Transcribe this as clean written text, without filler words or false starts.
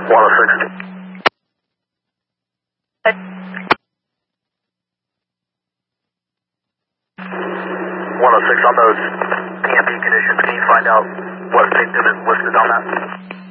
106. 106 on those PMP conditions. Can you find out what victim is listed on that?